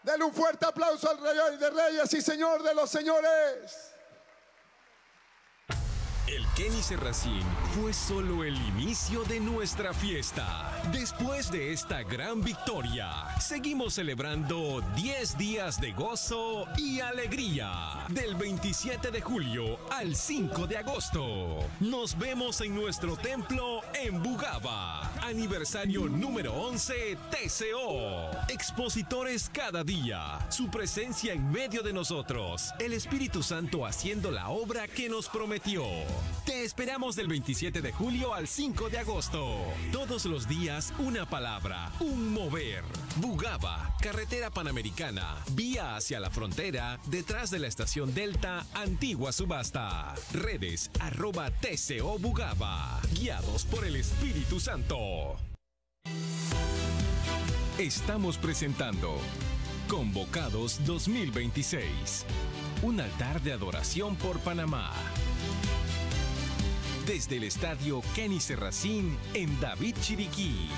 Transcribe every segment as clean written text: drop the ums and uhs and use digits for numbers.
Denle un fuerte aplauso al Rey de Reyes y Señor de los Señores. El Kenny Serracín fue solo el inicio de nuestra fiesta. Después de esta gran victoria, seguimos celebrando 10 días de gozo y alegría. Del 27 de julio al 5 de agosto. Nos vemos en nuestro templo en Bugaba. Aniversario número 11 TCO. Expositores cada día. Su presencia en medio de nosotros. El Espíritu Santo haciendo la obra que nos prometió. Te esperamos del 27 de julio al 5 de agosto. Todos los días una palabra, un mover. Bugaba, carretera panamericana, vía hacia la frontera, detrás de la estación Delta, Antigua Subasta. Redes @TCO Bugaba, guiados por el Espíritu Santo. Estamos presentando Convocados 2026. Un altar de adoración por Panamá. Desde el estadio Kenny Serracín en David Chiriquí.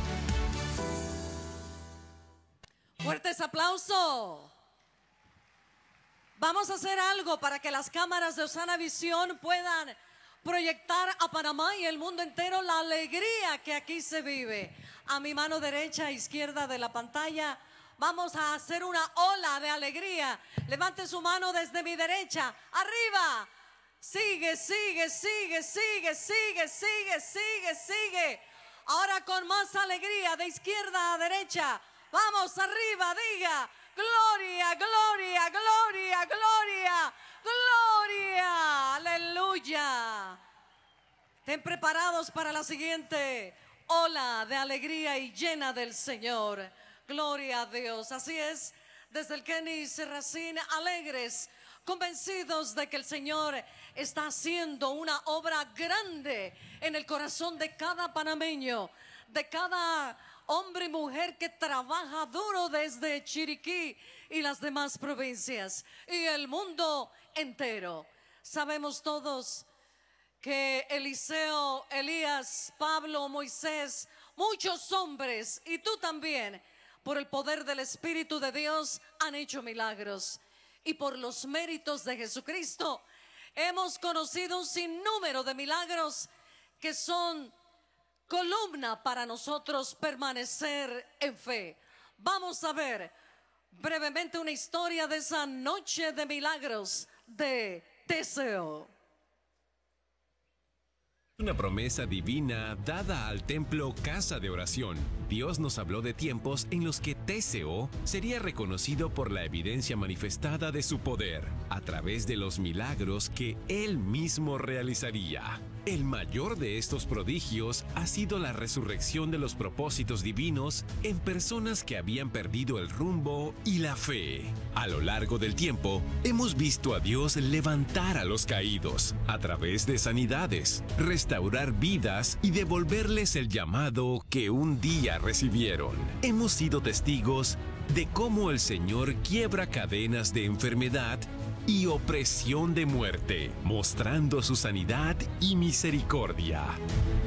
Fuertes aplausos. Vamos a hacer algo para que las cámaras de Osana Visión puedan proyectar a Panamá y el mundo entero la alegría que aquí se vive. A mi mano derecha, izquierda de la pantalla, vamos a hacer una ola de alegría. Levante su mano desde mi derecha. ¡Arriba! Sigue, sigue, sigue, sigue, sigue, sigue, sigue, sigue. Ahora con más alegría, de izquierda a derecha. Vamos, arriba, diga. Gloria, gloria, gloria, gloria, gloria. Aleluya. Estén preparados para la siguiente ola de alegría y llena del Señor. Gloria a Dios. Así es, desde el Kenny Serracín, alegres, convencidos de que el Señor está haciendo una obra grande en el corazón de cada panameño, de cada hombre y mujer que trabaja duro desde Chiriquí y las demás provincias y el mundo entero. Sabemos todos que Eliseo, Elías, Pablo, Moisés, muchos hombres y tú también, por el poder del Espíritu de Dios, han hecho milagros. Y por los méritos de Jesucristo hemos conocido un sinnúmero de milagros que son columna para nosotros permanecer en fe. Vamos a ver brevemente una historia de esa noche de milagros de TCO. Una promesa divina dada al templo Casa de Oración. Dios nos habló de tiempos en los que TCO sería reconocido por la evidencia manifestada de su poder, a través de los milagros que Él mismo realizaría. El mayor de estos prodigios ha sido la resurrección de los propósitos divinos en personas que habían perdido el rumbo y la fe. A lo largo del tiempo, hemos visto a Dios levantar a los caídos, a través de sanidades, restaurar vidas y devolverles el llamado que un día recibieron. Hemos sido testigos de cómo el Señor quiebra cadenas de enfermedad y opresión de muerte, mostrando su sanidad y misericordia.